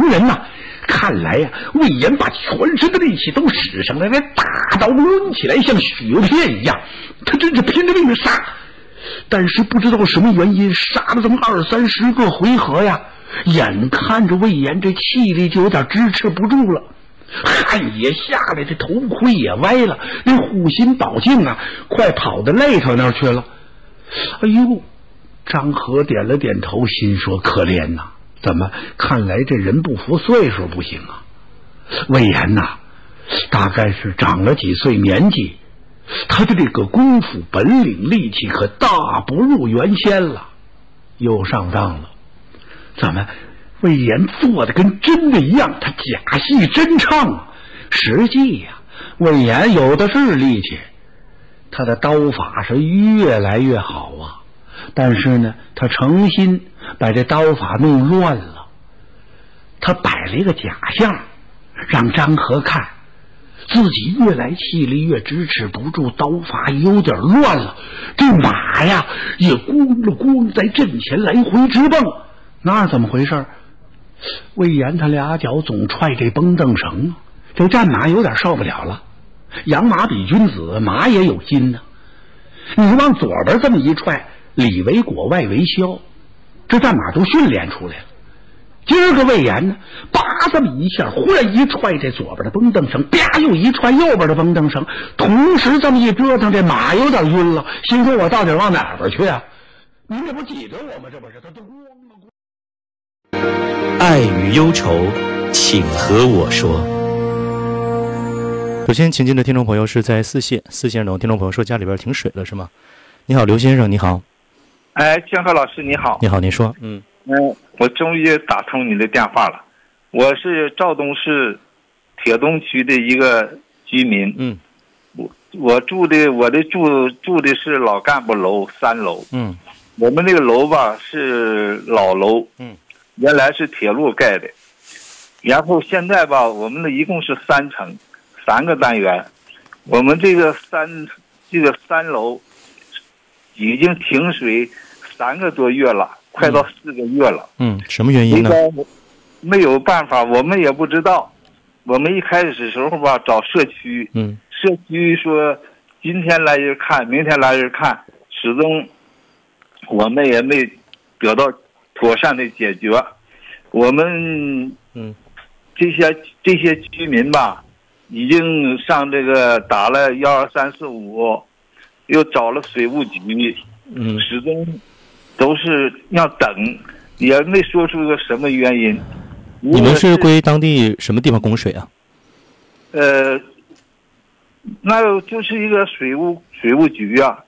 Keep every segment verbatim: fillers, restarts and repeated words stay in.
人呐、啊！看来呀、啊，魏延把全身的力气都使上来了，大刀抡起来像雪片一样，他真是拼了命的杀。但是不知道什么原因，杀了这么二三十个回合呀，眼看着魏延这气力就有点支持不住了，汗也下来，这头盔也歪了，那护心宝镜啊，快跑到肋头那儿去了。哎呦，张合点了点头，心说可怜呐，怎么看来这人不服岁数不行啊？魏延呐，大概是长了几岁年纪，他的这个功夫本领力气可大不如原先了，又上当了。怎么魏延做的跟真的一样，他假戏真唱，实际呀、啊，魏延有的是力气，他的刀法是越来越好啊，但是呢，他诚心把这刀法弄乱了。他摆了一个假象，让张合看自己越来气力越支持不住，刀法有点乱了，这马呀也咣了咣在阵前来回直蹦。那怎么回事？魏延他俩脚总踹这绷凳绳，这战马有点受不了了。养马比君子，马也有心呢。你往左边这么一踹，里为果外为消，这战马都训练出来了。今儿个魏延呢，叭这么一下，忽然一踹这左边的绷凳绳，啪又一踹右边的绷凳绳，同时这么一折腾，这马有点晕了，心说我到底往哪边去啊？您这不记着我们这不是？他都咣了咣。 爱与忧愁，请和我说。 首先，请进的听众朋友是在四县，四县的听众朋友说家里边停水了是吗？你好，刘先生，你好。 哎，建和老师你好。 你好，您说。嗯嗯，我终于打通你的电话了。我是肇东市铁东区的一个居民。 嗯， 我我住的我的住住的是老干部楼三楼。 嗯， 我们那个楼吧是老楼。 嗯， 原来是铁路盖的，然后现在吧，我们的一共是三层，三个单元。我们这个三这个三楼已经停水三个多月了，快到四个月了。 嗯，什么原因呢？ 没有办法，我们也不知道。我们一开始的时候吧，找社区， 嗯， 社区说今天来人看，明天来人看，始终我们也没得到妥善的解决。我们嗯， 这些这些居民吧，已经上这个打了幺二三四五，又找了水务局， 嗯， 始终都是要等，也没说出个什么原因。 你们是归当地什么地方供水啊？ 呃，那就是一个水务水务局啊，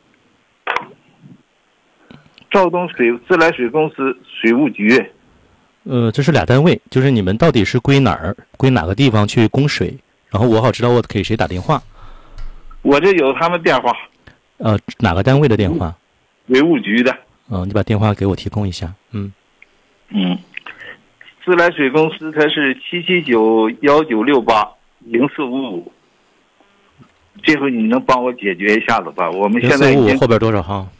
肇东水自来水公司水务局。 呃，这是俩单位，就是你们到底是归哪儿，归哪个地方去供水？然后我好知道我给谁打电话。 我这有他们电话。 呃，哪个单位的电话？ 水务局的。 嗯、呃，你把电话给我提供一下。嗯。 嗯。自来水公司它是七七九幺九六八零四五五，这回你能帮我解决一下子吧？我们现在已经后边多少号？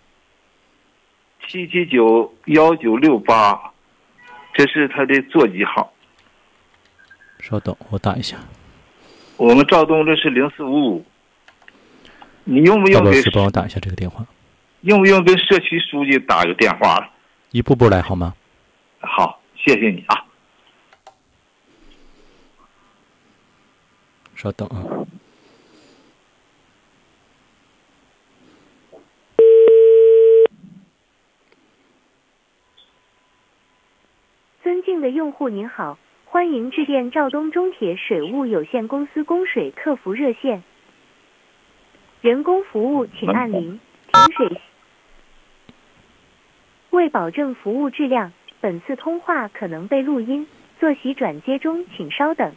七七九幺九六八，这是它的座机号。 稍等，我打一下。 我们肇东这是零四五五，你用不用给？ 帮我打一下这个电话。 用不用跟社区书记打个电话了？ 一步步来好吗？ 好。谢谢你啊！ 稍等啊。 尊敬的用户您好，欢迎致电肇东中铁水务有限公司供水客服热线，人工服务请按零。停水。为保证服务质量，本次通话可能被录音，坐席转接中，请稍等。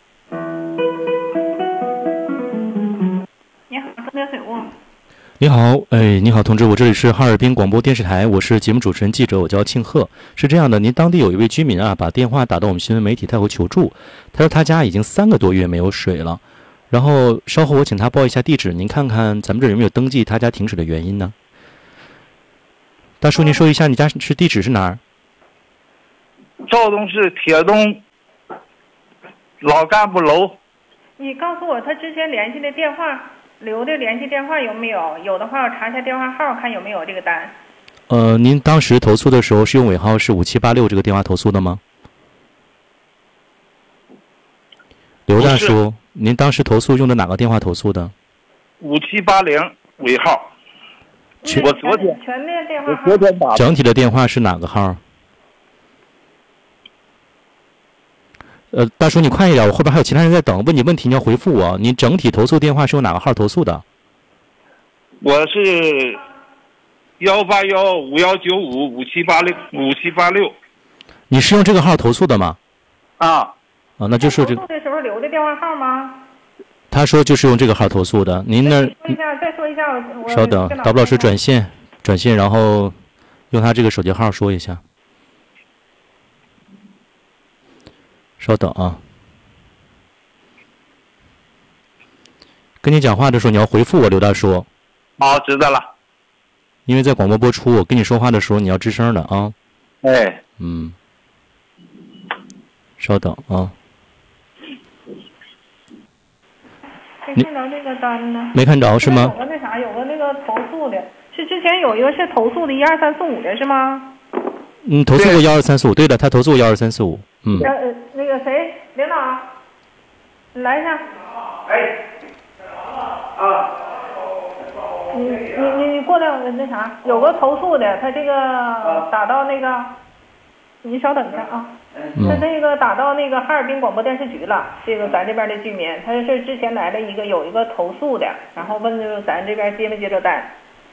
你好，中铁水务。 你好，哎，你好，同志，我这里是哈尔滨广播电视台，我是节目主持人记者，我叫庆贺。是这样的，您当地有一位居民啊，把电话打到我们新闻媒体，他有求助，他说他家已经三个多月没有水了，然后稍后我请他报一下地址，您看看咱们这有没有登记他家停水的原因呢？大叔，您说一下你家是地址是哪儿？ 肇东市铁东老干部楼。 你告诉我他之前联系的电话留的联系电话有没有？有的话我查一下电话号，看有没有这个单。 呃，您当时投诉的时候是用尾号是五七八六这个电话投诉的吗？刘大叔，您当时投诉用的哪个电话投诉的？ 五七八零尾号。我昨天全面电话号。 我昨天打。 整体的电话是哪个号？呃，大叔，你快一点，我后边还有其他人在等，问你问题你要回复我。您整体投诉电话是用哪个号投诉的？ 我是幺八幺五幺九五五七八六五七八六。 你是用这个号投诉的吗？ 啊啊，那就是这个。 投诉的时候留的电话号吗？ 他说就是用这个号投诉的。您那说一下，再说一下，我稍等，导播老师转线，转线，然后用他这个手机号说一下。稍等啊，跟你讲话的时候你要回复我，刘大叔。 好，知道了。 因为在广播播出，我跟你说话的时候你要吱声的啊。 哎。 嗯。稍等啊。 没看着这个单呢。 没看着是吗？ 有个那啥，有个那个投诉的，是之前有一个是投诉的一二三四五的是吗？ 嗯，投诉过幺二三四五，对的，他投诉过幺二三四五。嗯。 呃，那个谁，领导，你来一下。 哎。啊。 你你你你过来，那啥，有个投诉的，他这个打到那个，你稍等一下啊。 嗯。 他这个打到那个哈尔滨广播电视局了，这个咱这边的居民，他是之前来了一个有一个投诉的，然后问就咱这边接没接着单。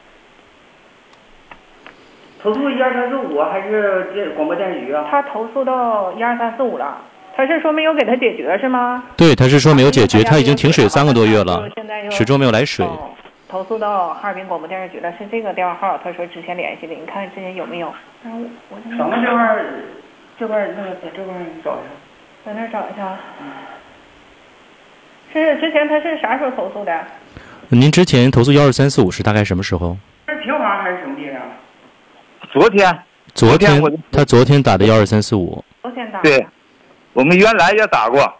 投诉一二三四五还是这广播电视局啊？ 他投诉到一二三四五了，他是说没有给他解决是吗？ 对，他是说没有解决，他已经停水三个多月了，始终没有来水。 哦，投诉到哈尔滨广播电视局了，是这个电话号，他说之前联系的，你看之前有没有？然后我什么这块儿？这块儿那个在这块儿你找一下， 在那儿找一下。是之前他是啥时候投诉的？ 您之前投诉幺二三四五是大概什么时候？ 是平房还是什么地方？ 昨天。 昨天他昨天打的幺二三四五。 昨天打。 对，我们原来也打过。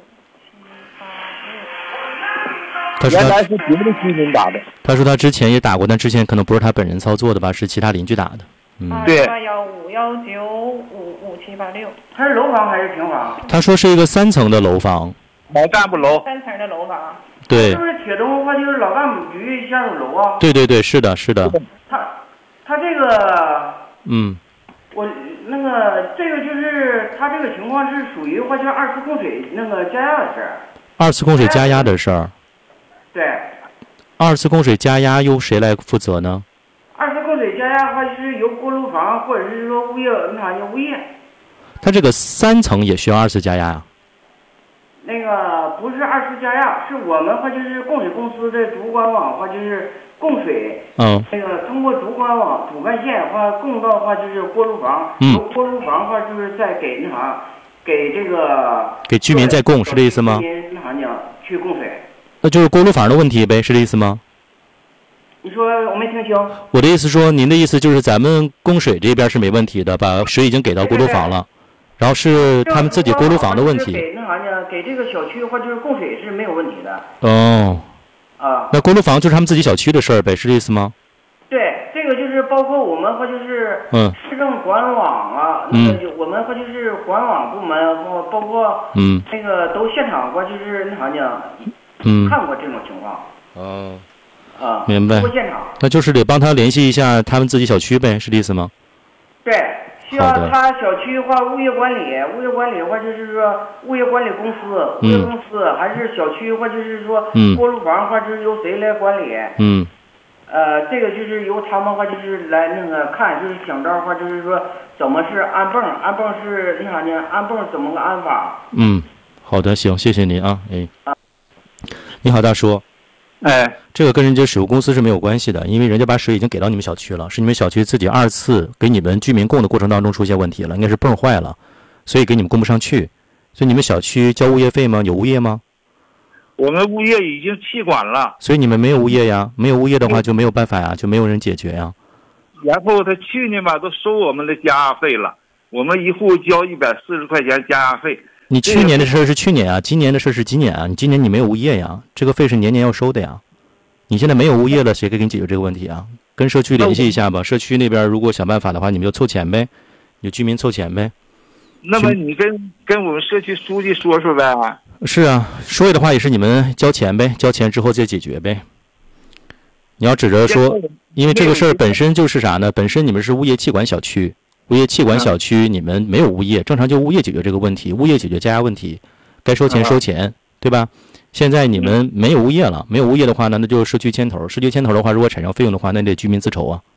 他说原来是别的居民打的。 他说他之前也打过，但之前可能不是他本人操作的吧，是其他邻居打的。嗯， 对。 八幺五幺九五五七八六。 它是楼房还是平房？ 他说是一个三层的楼房。 老干部楼。 三层的楼房。 对。 是不是铁东的话就是老干部局下属楼啊？ 对对对，是的，是的。 他他这个。 嗯。 我那个这个就是他这个情况是属于话就是二次供水那个加压的事儿。 二次供水加压的事儿。 对。 二次供水加压由谁来负责呢？ 二次供水加压的话，就是由锅炉房或者是说物业那啥叫物业。 它这个三层也需要二次加压啊？ 那个不是二次加压，是我们话就是供水公司的主管网话就是供水。 嗯。 那个通过主管网主干线话供到的话就是锅炉房， 嗯。 由锅炉房话就是再给那啥，给这个。 给居民再供是这意思吗？ 居民那啥呢？去供水。 那就是锅炉房的问题呗，是这意思吗？ 你说我没听清。 我的意思说，您的意思就是咱们供水这边是没问题的，把水已经给到锅炉房了，然后是他们自己锅炉房的问题。 给那啥呢？给这个小区的话，就是供水是没有问题的。 哦。 啊。 那锅炉房就是他们自己小区的事儿呗，是这意思吗？ 对，这个就是包括我们或就是嗯市政管网啊， 嗯， 那个我们或就是管网部门或包括嗯那个都现场过就是那啥呢？ 嗯。 看过这种情况。 哦。 啊。 明白。 过现场。 那就是得帮他联系一下他们自己小区呗，是这意思吗？ 对，需要他小区的话，物业管理，物业管理的话就是说物业管理公司，物业公司、嗯、还是小区的话就是说锅炉房的话就是由谁来管理？ 嗯。 呃，这个就是由他们话就是来那个看，就是想招话就是说怎么是安泵，安泵是那啥呢？安泵怎么个安法？ 嗯，好的，行，谢谢您啊，哎。 啊。 你好，大叔。 哎。 这个跟人家水务公司是没有关系的，因为人家把水已经给到你们小区了，是你们小区自己二次给你们居民供的过程当中出现问题了，应该是泵坏了，所以给你们供不上去。所以你们小区交物业费吗？有物业吗？ 我们物业已经弃管了。 所以你们没有物业呀？没有物业的话就没有办法呀，就没有人解决呀。 然后他去年吧都收我们的加压费了，我们一户交一百四十块钱加压费， 你去年的事是去年啊，今年的事是今年啊，你今年你没有物业呀，这个费是年年要收的呀。你现在没有物业了，谁可以给你解决这个问题啊？跟社区联系一下吧，社区那边如果想办法的话，你们就凑钱呗，你就居民凑钱呗。 那么你跟跟我们社区书记说说呗。 是啊，说有的话也是你们交钱呗，交钱之后再解决呗。你要指着说，因为这个事儿本身就是啥呢？本身你们是物业气管小区，物业气管小区你们没有物业，正常就物业解决这个问题，物业解决加压问题，该收钱收钱，对吧？现在你们没有物业了，没有物业的话呢，那就社区牵头。社区牵头的话，如果产生费用的话，那得居民自筹啊。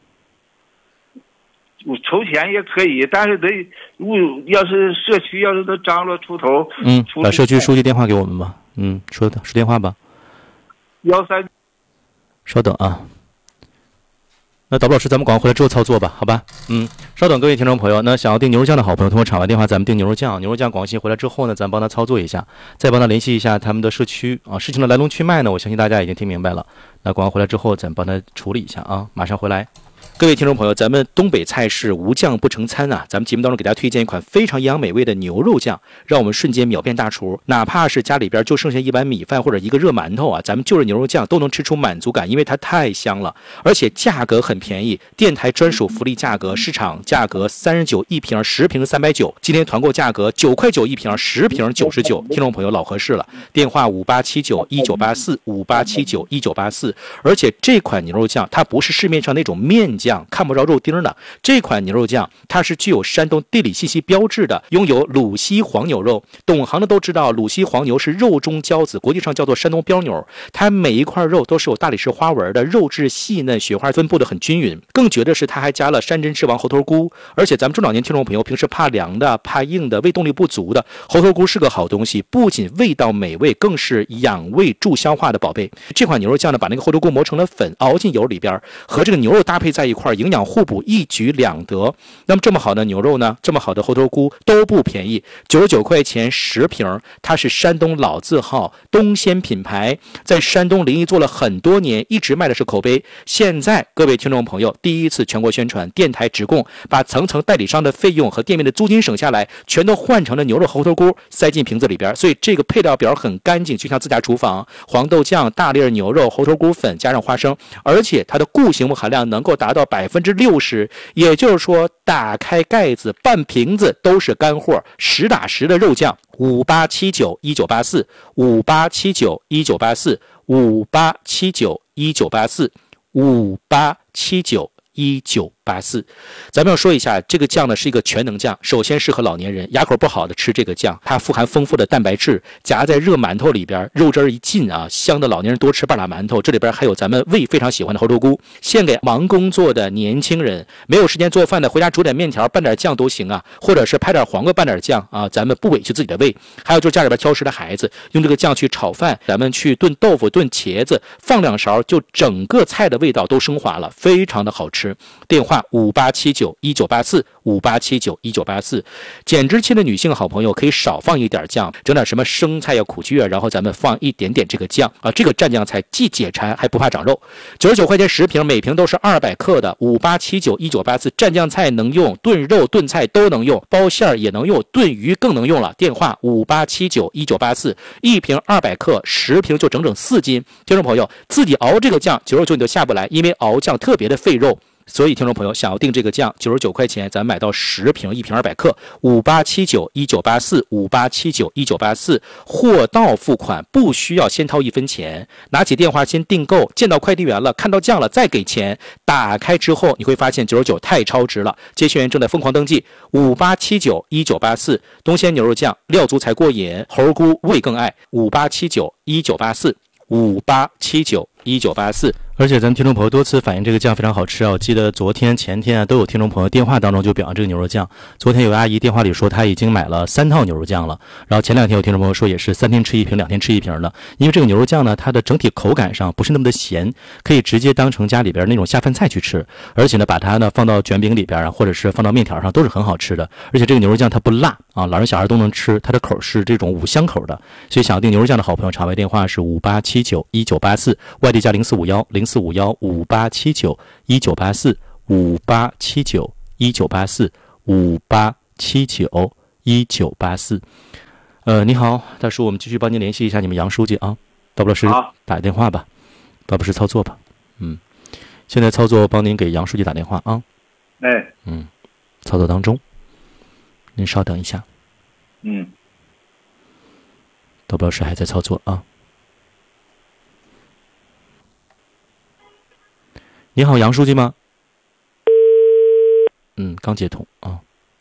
我筹钱也可以，但是得物要是社区要是都张罗出头， 嗯，把社区书记电话给我们吧。嗯，说的说电话吧。 幺三， 稍等啊。那导播老师，咱们广告回来之后操作吧，好吧？嗯，稍等，各位听众朋友，那想要订牛肉酱的好朋友，通过场外电话咱们订牛肉酱，牛肉酱广告信回来之后呢，咱帮他操作一下，再帮他联系一下他们的社区啊。事情的来龙去脉呢，我相信大家已经听明白了。那广告回来之后，咱帮他处理一下啊，马上回来。各位听众朋友，咱们东北菜式无酱不成餐啊！咱们节目当中给大家推荐一款非常营养美味的牛肉酱，让我们瞬间秒变大厨。哪怕是家里边就剩下一碗米饭或者一个热馒头啊，咱们就着牛肉酱都能吃出满足感，因为它太香了，而且价格很便宜，电台专属福利价格，市场价格三十九一瓶，十瓶三百九，今天团购价格九块九一瓶，十瓶九十九。听众朋友老合适了，电话五八七九一九八四五八七九一九八四。而且这款牛肉酱它不是市面上那种面酱。看不着肉丁的这款牛肉酱，它是具有山东地理信息标志的，拥有鲁西黄牛肉。懂行的都知道，鲁西黄牛是肉中骄子，国际上叫做山东标牛。它每一块肉都是有大理石花纹的，肉质细嫩，雪花分布的很均匀。更绝的是，它还加了山珍之王猴头菇。而且咱们中老年听众朋友平时怕凉的、怕硬的、胃动力不足的，猴头菇是个好东西，不仅味道美味，更是养胃助消化的宝贝。这款牛肉酱呢，把那个猴头菇磨成了粉，熬进油里边，和这个牛肉搭配在一块，营养互补，一举两得。那么这么好的牛肉呢，这么好的猴头菇都不便宜，九十九块钱十瓶。它是山东老字号东鲜品牌，在山东临沂做了很多年，一直卖的是口碑。现在各位听众朋友第一次全国宣传，电台直供，把层层代理商的费用和店面的租金省下来，全都换成了牛肉猴头菇塞进瓶子里边，所以这个配料表很干净，就像自家厨房。黄豆酱、大粒牛肉、猴头菇粉加上花生，而且它的固形物含量能够达到百分之六十，也就是说打开盖子半瓶子都是干货，实打实的肉酱。五八七九一九八四五八七九一九八四五八七九一九八四五八七九一九八四。咱们要说一下，这个酱呢是一个全能酱，首先适合老年人，牙口不好的吃这个酱，它富含丰富的蛋白质，夹在热馒头里边，肉汁一进啊，香的老年人多吃半拉馒头。这里边还有咱们胃非常喜欢的猴头菇，献给忙工作的年轻人，没有时间做饭的，回家煮点面条拌点酱都行啊，或者是拍点黄瓜拌点酱啊，咱们不委屈自己的胃。还有就是家里边挑食的孩子，用这个酱去炒饭，咱们去炖豆腐、炖茄子，放两勺，就整个菜的味道都升华了，非常的好吃。电话五八七九一九八四五八七九一九八四。减脂期的女性好朋友可以少放一点酱，整点什么生菜呀、苦苣啊，然后咱们放一点点这个酱啊，这个蘸酱菜既解馋还不怕长肉。九十九块钱十瓶，每瓶都是二百克的。五八七九一九八四，蘸酱菜能用，炖肉炖菜都能用，包馅也能用，炖鱼更能用了。电话五八七九一九八四，一瓶二百克，十瓶就整整四斤。听众朋友自己熬这个酱，九十九你都下不来，因为熬酱特别的费肉。所以听众朋友想要订这个酱，九十九块钱咱买到十瓶，一瓶二百克。五八七九一九八四五八七九一九八四，货到付款，不需要先掏一分钱，拿起电话先订购，见到快递员了，看到酱了再给钱。打开之后你会发现九十九太超值了，接线员正在疯狂登记。五八七九一九八四，东鲜牛肉酱，料足才过瘾，猴菇味更爱。五八七九一九八四五八七九一九八四。而且咱们听众朋友多次反映这个酱非常好吃啊！我记得昨天、前天啊都有听众朋友电话当中就表扬这个牛肉酱。昨天有个阿姨电话里说她已经买了三套牛肉酱了，然后前两天有听众朋友说也是三天吃一瓶、两天吃一瓶的。因为这个牛肉酱呢，它的整体口感上不是那么的咸，可以直接当成家里边那种下饭菜去吃，而且呢把它呢放到卷饼里边啊，或者是放到面条上都是很好吃的。而且这个牛肉酱它不辣啊，老人小孩都能吃，它的口是这种五香口的。所以想要订牛肉酱的好朋友，场外电话是五八七九一九八四，外地加零四五幺零四五幺五八七九一九八四五八七九一九八四五八七九一九八四。 呃，你好，大叔，我们继续帮您联系一下你们杨书记啊，道博士打电话吧，道博士操作吧，嗯，现在操作帮您给杨书记打电话啊， 哎， 嗯，操作当中，您稍等一下， 嗯， 道博士还在操作啊。你好，杨书记吗？嗯，刚接通啊。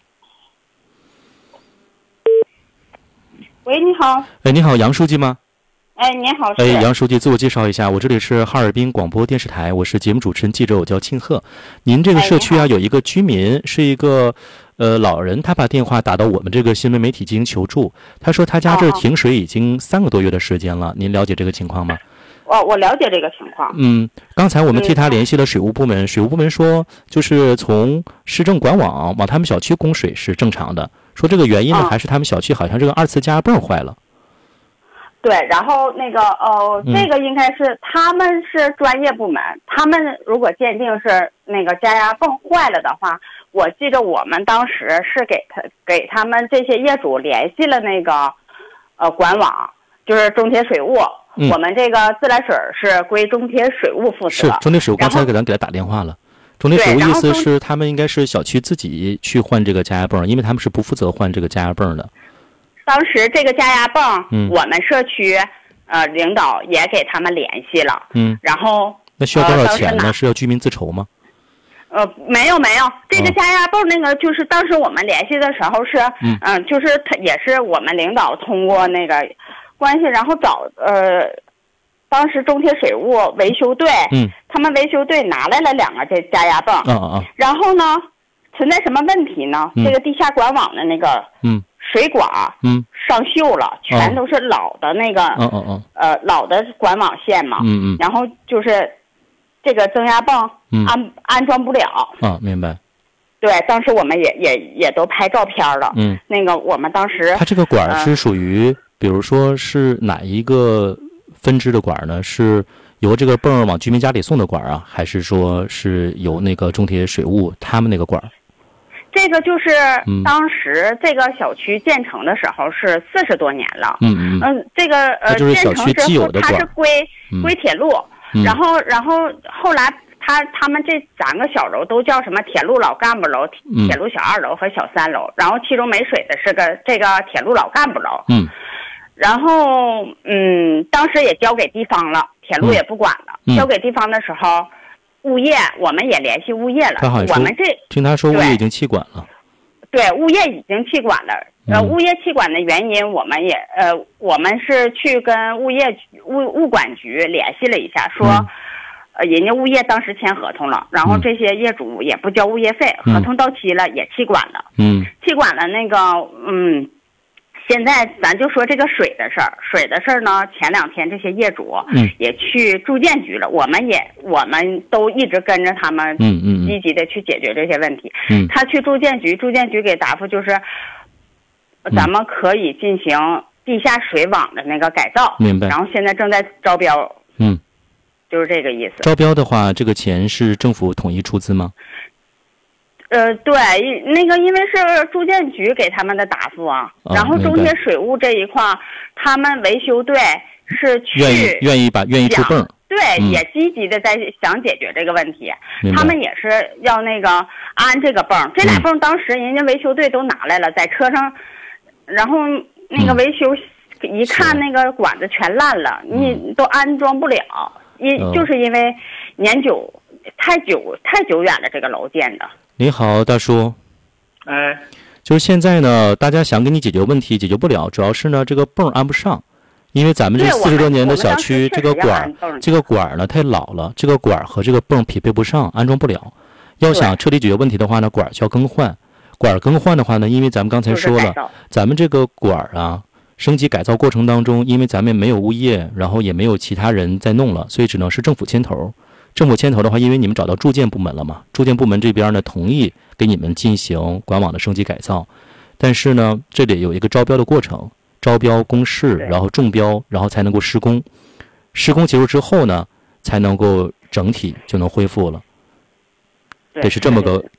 喂，你好。 哎，你好，杨书记吗？ 哎，你好。 哎，杨书记，自我介绍一下，我这里是哈尔滨广播电视台，我是节目主持人记者，我叫庆贺。您这个社区啊， 哎、 有一个居民是一个呃老人，他把电话打到我们这个新闻媒体进行求助，他说他家这儿停水已经三个多月的时间了，哦、您了解这个情况吗？ 我我了解这个情况。 嗯，刚才我们替他联系了水务部门，水务部门说，就是从市政管网往他们小区供水是正常的，说这个原因呢，还是他们小区好像这个二次加压泵坏了。 对，然后那个呃，这个应该是他们是专业部门，他们如果鉴定是那个加压泵坏了的话，我记得我们当时是给他给他们这些业主联系了那个呃管网，就是中铁水务。嗯、我们这个自来水是归中铁水务负责。 是中铁水务，刚才给咱给他打电话了。中铁水务意思是他们应该是小区自己去换这个加压泵，因为他们是不负责换这个加压泵的。 当时这个加压泵， 嗯， 我们社区呃领导也给他们联系了。 嗯， 然后那需要多少钱呢？呃、是要居民自筹吗？ 呃，没有没有，这个加压泵那个就是当时我们联系的时候是，嗯、呃，就是他也是我们领导通过那个关系，然后找呃，当时中铁水务维修队， 嗯， 他们维修队拿来了两个这加压泵， 啊啊， 然后呢，存在什么问题呢？ 嗯、 这个地下管网的那个， 嗯， 水管， 嗯， 上锈了，全都是老的那个， 哦哦哦， 呃，老的管网线嘛， 嗯嗯， 然后就是这个增压泵， 嗯， 安安装不了， 啊，明白。 对，当时我们也也也都拍照片了， 嗯， 那个我们当时， 它这个管是属于。呃比如说是哪一个分支的管呢？是由这个泵往居民家里送的管啊，还是说是由那个中铁水务他们那个管？ 这个就是当时这个小区建成的时候是四十多年了。 嗯嗯嗯，这个呃建成之后它是归归铁路， 嗯、 然后然后后来他他们这三个小楼都叫什么铁路老干部楼、 嗯、 铁路小二楼和小三楼，然后其中没水的是个这个铁路老干部楼。 嗯。 然后，嗯，当时也交给地方了，铁路也不管了。 嗯、 交给地方的时候，物业我们也联系物业了。我们这听他说物业已经弃管了。 对，物业已经弃管了。呃， 嗯、 物业弃管的原因，我们也呃，我们是去跟物业物物管局联系了一下，说， 嗯、 呃，人家物业当时签合同了，然后这些业主也不交物业费， 嗯、 合同到期了也弃管了。 嗯， 弃管了那个，嗯。现在咱就说这个水的事儿，水的事儿呢，前两天这些业主也去住建局了， 嗯、 我们也我们都一直跟着他们， 嗯嗯， 积极的去解决这些问题。 嗯， 他去住建局，住建局给答复就是，咱们可以进行地下水网的那个改造， 明白。 然后现在正在招标， 嗯， 就是这个意思。 招标的话，这个钱是政府统一出资吗？ 呃，对，那个因为是住建局给他们的答复啊， 哦、 然后中铁水务这一块，他们维修队是去愿意愿意把愿意出泵， 对， 嗯、 也积极的在想解决这个问题。 嗯、 他们也是要那个安这个泵，这俩泵当时人家维修队都拿来了，在车上，然后那个维修、嗯、一看那个管子全烂了， 嗯、 你都安装不了，因、 嗯、 就是因为年久太久太久远了，这个楼建的。 你好，大叔。 哎， 就是现在呢，大家想给你解决问题，解决不了，主要是呢这个泵安不上，因为咱们这四十多年的小区，这个管这个管呢太老了，这个管和这个泵匹配不上，安装不了。要想彻底解决问题的话呢，管需要更换。管更换的话呢，因为咱们刚才说了，咱们这个管啊升级改造过程当中，因为咱们没有物业，然后也没有其他人在弄了，所以只能是政府牵头。政府牵头的话，因为你们找到住建部门了嘛，住建部门这边呢同意给你们进行管网的升级改造，但是呢，这里有一个招标的过程，招标公示，然后中标，然后才能够施工。施工结束之后呢，才能够整体就能恢复了。得是这么个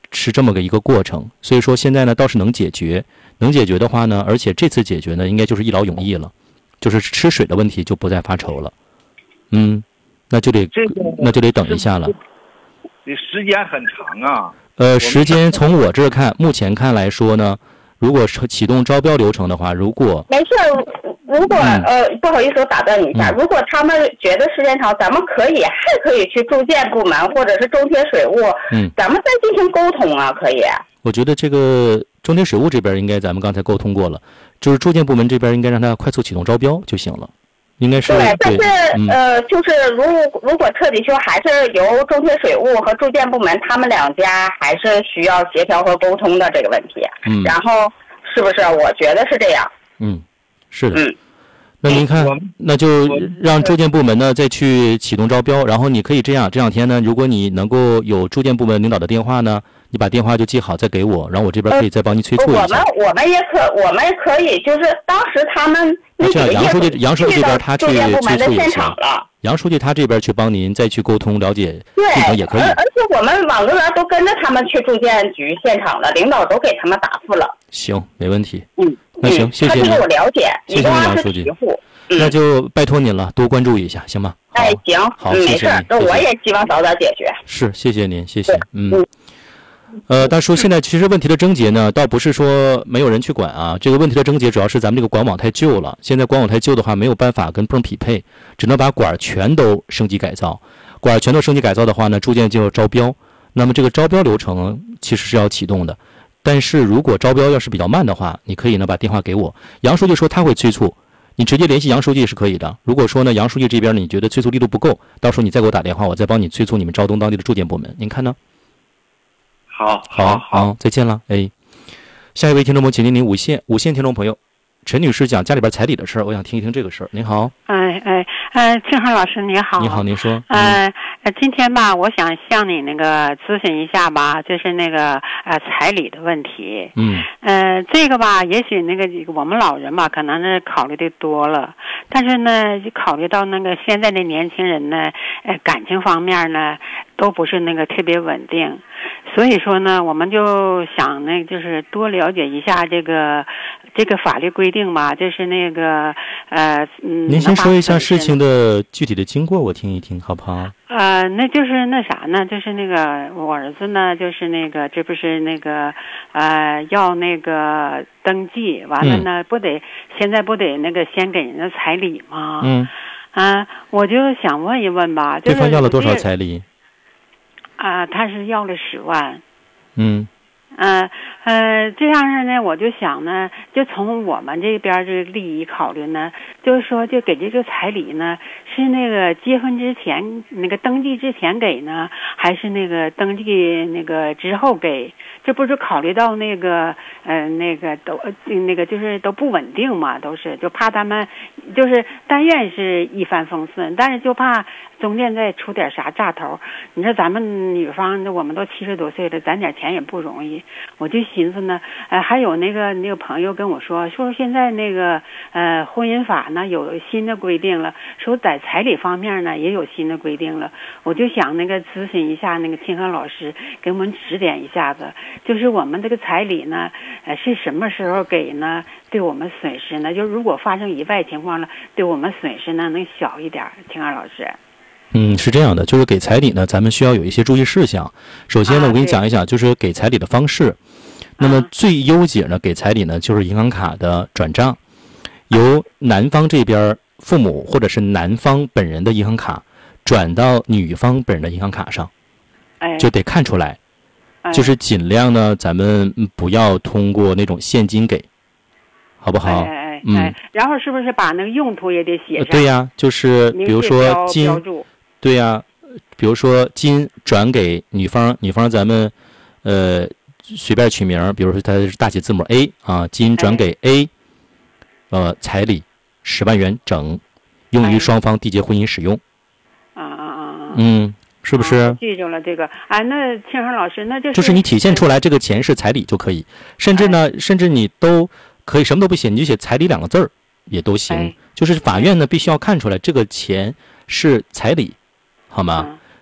是这么个一个过程。所以说现在呢倒是能解决，能解决的话呢，而且这次解决呢应该就是一劳永逸了，就是吃水的问题就不再发愁了。嗯，那就得、这个、那就得等一下了。 这时间很长啊。 呃，时间从我这儿看，目前看来说呢，如果是启动招标流程的话，如果没事，如果、嗯、呃不好意思，我打断你一下、嗯，如果他们觉得时间长，咱们可以还可以去住建部门或者是中铁水务， 嗯， 咱们再进行沟通啊，可以。 我觉得这个中铁水务这边应该咱们刚才沟通过了，就是住建部门这边应该让他快速启动招标就行了。应该是对，但是、嗯、呃，就是如如果彻底修，还是由中铁水务和住建部门他们两家还是需要协调和沟通的这个问题。 嗯， 然后是不是？我觉得是这样。 嗯，是的。 嗯， 那您看，那就让住建部门呢再去启动招标，然后你可以这样，这两天呢，如果你能够有住建部门领导的电话呢，你把电话就记好，再给我，然后我这边可以再帮你催促一下。 呃、我们我们也可我们可以，就是当时他们那这样，杨书记杨书记这边他去催促也行。 了。 杨书记他这边去帮您再去沟通了解进程也可以。 而而且我们网络员都跟着他们去住建局现场了，领导都给他们答复了。 行，没问题。 嗯， 那行，谢谢您。 他对我了解， 谢谢您，杨书记。嗯、那就拜托您了，多关注一下，行吗？ 哎，行， 好， 嗯、 谢谢您。 没事，我也希望早点解决。 是，谢谢您，谢谢。嗯。嗯呃，大叔，现在其实问题的症结呢，倒不是说没有人去管啊，这个问题的症结主要是咱们这个管网太旧了。现在管网太旧的话，没有办法跟泵匹配，只能把管全都升级改造。管全都升级改造的话呢，住建就要招标。那么这个招标流程其实是要启动的，但是如果招标要是比较慢的话，你可以呢把电话给我，杨书记说他会催促，你直接联系杨书记是可以的。如果说呢杨书记这边呢你觉得催促力度不够，到时候你再给我打电话，我再帮你催促你们昭东当地的住建部门，您看呢？ 好， 好， 好， 再见了。哎，下一位听众朋友，请您您五线五线听众朋友，陈女士讲家里边彩礼的事儿，我想听一听这个事儿。您好， 哎哎呃，庆浩老师你好。 你好，您说。 呃，今天吧，我想向你那个咨询一下吧，就是那个呃彩礼的问题。 嗯。 呃，这个吧，也许那个我们老人吧，可能是考虑的多了，但是呢，考虑到那个现在的年轻人呢，呃，感情方面呢，都不是那个特别稳定。所以说呢，我们就想呢，就是多了解一下这个这个法律规定吧，就是那个呃，嗯。 您先说一下事情的具体的经过，我听一听，好不好？ 呃，那就是那啥呢，就是那个我儿子呢，就是那个这不是那个呃要那个登记，完了呢、嗯、不得现在不得那个先给人家彩礼吗？ 嗯。 啊、呃，我就想问一问吧，就是对方要了多少彩礼？ 啊、呃，他是要了十万。 嗯。 呃呃，这样式呢，我就想呢，就从我们这边这个利益考虑呢，就是说，就给这个彩礼呢，是那个结婚之前那个登记之前给呢，还是那个登记那个之后给？这不是考虑到那个呃那个都那个就是都不稳定嘛，都是就怕他们就是但愿是一帆风顺，但是就怕中间再出点啥炸头。你说咱们女方我们都七十多岁了，攒点钱也不容易。我就寻思呢，呃，还有那个那个朋友跟我说，说现在那个呃婚姻法呢有新的规定了，说在彩礼方面呢也有新的规定了。我就想那个咨询一下那个清河老师，给我们指点一下子，就是我们这个彩礼呢，呃是什么时候给呢？对我们损失呢？就如果发生意外情况了，对我们损失呢能小一点。清河老师。 嗯，是这样的，就是给彩礼呢，咱们需要有一些注意事项。首先呢， 啊、 我给你讲一讲，就是给彩礼的方式。那么最优解呢，给彩礼呢，就是银行卡的转账，由男方这边父母或者是男方本人的银行卡转到女方本人的银行卡上， 哎， 就得看出来， 哎、 就是尽量呢，咱们不要通过那种现金给，好不好？ 哎哎嗯、哎，然后是不是把那个用途也得写上？ 对呀，就是比如说金。对呀、啊，比如说金转给女方，女方咱们呃随便取名，比如说它是大写字母 A 啊，金转给 A，、哎、呃彩礼十万元整，用于双方缔结婚姻使用。 啊啊啊！ 嗯，是不是？ 啊、记住了这个啊，那庆恒老师，那就是就是你体现出来这个钱是彩礼就可以，甚至呢，哎、甚至你都可以什么都不写，你就写彩礼两个字儿也都行。哎、就是法院呢必须要看出来这个钱是彩礼。好吗？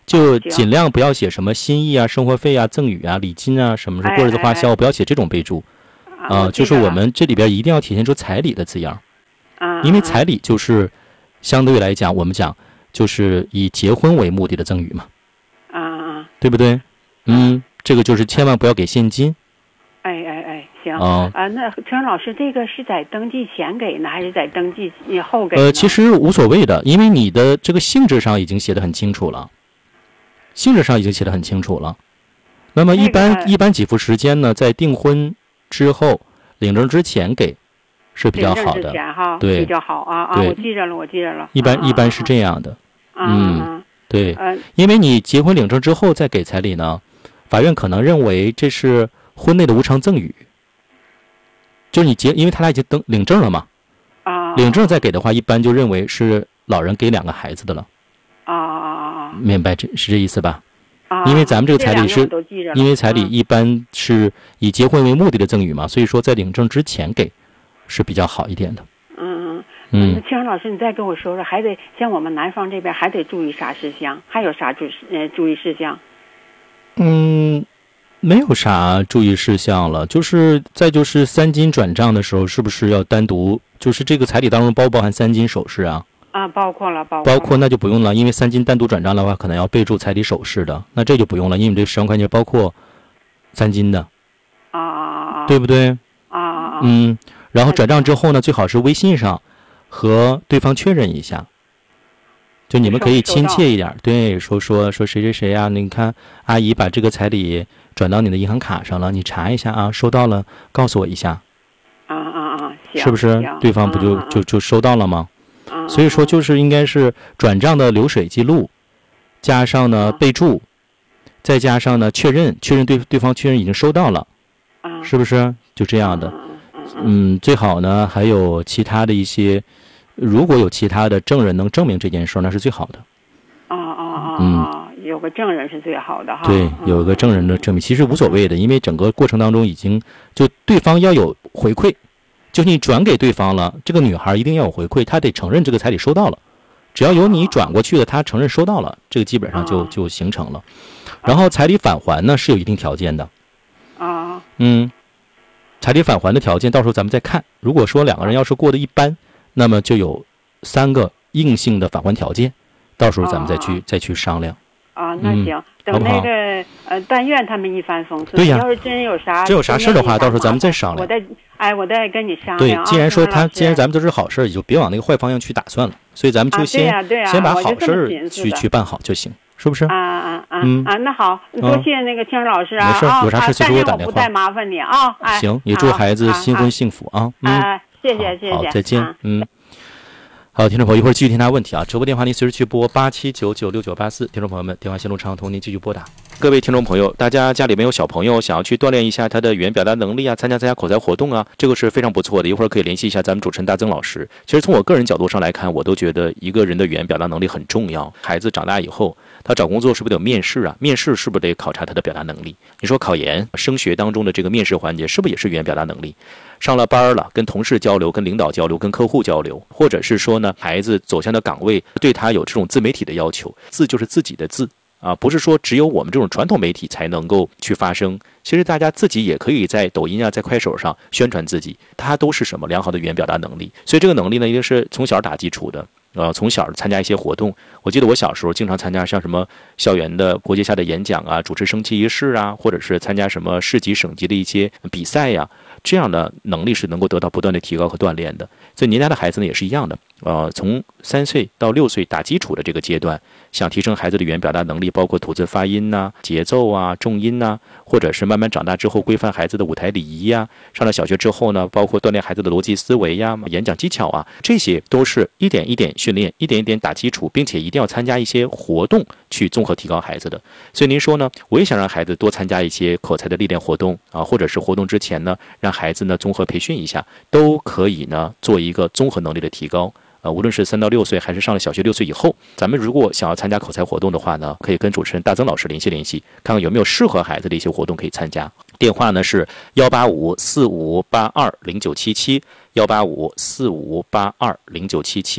就尽量不要写什么心意啊、生活费啊、赠与啊、礼金啊，什么是过日子花销，哎哎哎不要写这种备注。啊、呃，就是我们这里边一定要体现出彩礼的字样。啊，因为彩礼就是相对来讲，我们讲就是以结婚为目的的赠与嘛。啊啊，对不对？嗯，这个就是千万不要给现金。 哎哎哎，行啊、呃、那陈老师，这个是在登记前给呢，还是在登记后给呢？ 呃，其实无所谓的，因为你的这个性质上已经写得很清楚了，性质上已经写得很清楚了。那么一般、那个、一般给付时间呢，在订婚之后领证之前给是比较好的， 领证之前哈， 对， 比较好啊啊，我记着了，我记着了。 一般、啊、一般是这样的，啊、嗯，对、啊，因为你结婚领证之后再给彩礼呢，法院可能认为这是婚内的无偿赠与，就是你结，因为他俩已经登领证了嘛，啊，领证再给的话，一般就认为是老人给两个孩子的了，啊啊啊，明白这是这意思吧？啊，因为咱们这个彩礼是，因为彩礼一般是以结婚为目的的赠与嘛，所以说在领证之前给是比较好一点的。 嗯嗯，青荣老师，你再跟我说说，还得像我们南方这边还得注意啥事项？还有啥注呃注意事项？ 嗯，没有啥注意事项了，就是再就是三金转账的时候，是不是要单独？就是这个彩礼当中包不包含三金首饰啊？ 啊，包括了，包括包括那就不用了，因为三金单独转账的话，可能要备注彩礼首饰的，那这就不用了，因为你这十万块钱包括三金的， 啊啊啊， 对不对？ 啊啊嗯，然后转账之后呢，最好是微信上和对方确认一下，就你们可以亲切一点，对，说说说谁谁谁啊，你看阿姨把这个彩礼转到你的银行卡上了，你查一下啊，收到了告诉我一下。 啊啊啊， 是不是？对方不就、 啊、 就就收到了吗？啊、所以说就是应该是转账的流水记录，加上呢、啊、备注，再加上呢确认，确认对对方确认已经收到了，啊、是不是？就这样的。嗯，最好呢还有其他的一些，如果有其他的证人能证明这件事，那是最好的。 啊啊啊！ 嗯， 有个证人是最好的哈。 对，有个证人的证明，其实无所谓的，因为整个过程当中已经就对方要有回馈，就你转给对方了，这个女孩一定要有回馈，她得承认这个彩礼收到了。只要有你转过去的，她承认收到了，这个基本上就就形成了。然后彩礼返还呢是有一定条件的。 啊。 嗯。彩礼返还的条件，到时候咱们再看。如果说两个人要是过得一般，那么就有三个硬性的返还条件，到时候咱们再去、哦、再去商量。 啊，那行，嗯、等那个呃，但愿他们一帆风顺。 对呀， 要是真有啥真有啥事的话，到时候咱们再商量。 我再哎，我再跟你商量。 对，既然说他，既然咱们都是好事，也就别往那个坏方向去打算了。所以咱们就先、 啊对啊对啊、 先把好事去去办好就行。是不是？ 啊啊啊！ 嗯啊，那好，多谢那个青老师啊！ 没事，有啥事随时给我打电话。 不再麻烦你啊！哎， 行，也祝孩子新婚幸福啊！ 嗯，谢谢谢谢， 好，再见，嗯。好，听众朋友，一会儿继续听他问题啊！直播电话您随时去拨八七九九六九八四，听众朋友们，电话线路畅通，您继续拨打。各位听众朋友，大家家里面有小朋友，想要去锻炼一下他的语言表达能力啊，参加参加口才活动啊，这个是非常不错的。一会儿可以联系一下咱们主持人大曾老师。其实从我个人角度上来看，我都觉得一个人的语言表达能力很重要。孩子长大以后，他找工作是不是得有面试啊？面试是不是得考察他的表达能力？你说考研、升学当中的这个面试环节，是不是也是语言表达能力？上了班了，跟同事交流、跟领导交流、跟客户交流，或者是说呢，孩子走向的岗位对他有这种自媒体的要求，字就是自己的字啊，不是说只有我们这种传统媒体才能够去发声。其实大家自己也可以在抖音啊、在快手上宣传自己，它都是什么良好的语言表达能力。所以这个能力呢，一定是从小打基础的。呃，从小参加一些活动，我记得我小时候经常参加像什么校园的国际下的演讲啊，主持升旗仪式啊，或者是参加什么市级省级的一些比赛呀、啊，这样的能力是能够得到不断的提高和锻炼的。所以您家的孩子呢也是一样的，呃，从三岁到六岁打基础的这个阶段，想提升孩子的语言表达能力，包括吐字发音呐、啊、节奏啊、重音呐、啊，或者是慢慢长大之后规范孩子的舞台礼仪呀、啊，上了小学之后呢，包括锻炼孩子的逻辑思维呀、演讲技巧啊，这些都是一点一点训练，一点一点打基础，并且一定要参加一些活动去综合提高孩子的。所以您说呢，我也想让孩子多参加一些口才的历练活动啊，或者是活动之前呢，让孩子呢综合培训一下，都可以呢做一个综合能力的提高。呃，无论是三到六岁，还是上了小学六岁以后，咱们如果想要参加口才活动的话呢，可以跟主持人大曾老师联系联系，看看有没有适合孩子的一些活动可以参加。电话呢是幺八五四五八二零九七七，幺八五四五八二零九七七，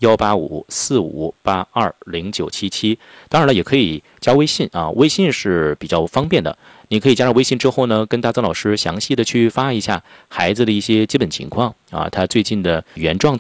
幺八五四五八二零九七七。当然了，也可以加微信啊，微信是比较方便的。你可以加上微信之后呢，跟大曾老师详细的去发一下孩子的一些基本情况啊，他最近的语言状态。